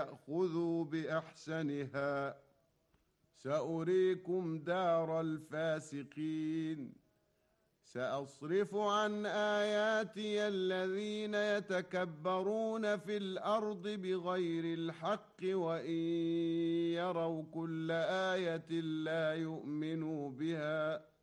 فليأخذوا بأحسنها سأريكم دار الفاسقين سأصرف عن آياتي الذين يتكبرون في الأرض بغير الحق وإن يروا كل آية لا يؤمنوا بها